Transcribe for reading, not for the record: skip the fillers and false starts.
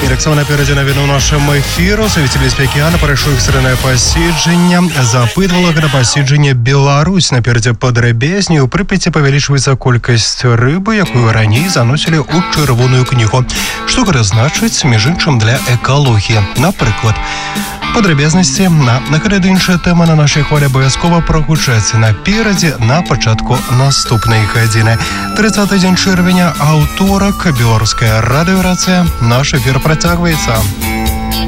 І так само напередзе навіну нашым эфіру. Савеце бяспекі АНА прайшло экстраннае паседжанне. Запытвала гэта паседжанне Беларусь. Напередзе падрабязней. У Прыпяці павялічваецца колькасць рыбы, якую раней заносілі ў чырвоную кнігу. Што гэта значыць, між іншым, для экалогіі? Напрыклад, падрабязнасці на гэта іншая тэма на нашай хвалі абавязкова прагучаць наперадзе на пачатку наступнай гадзіны. 30 дзень чэрвеня, аўторак, беларуская радыёрацыя. Наш эфір працягваецца.